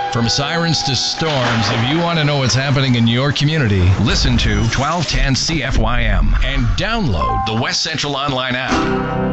From sirens to storms, if you want to know what's happening in your community, listen to 1210 CFYM and download the West Central Online app.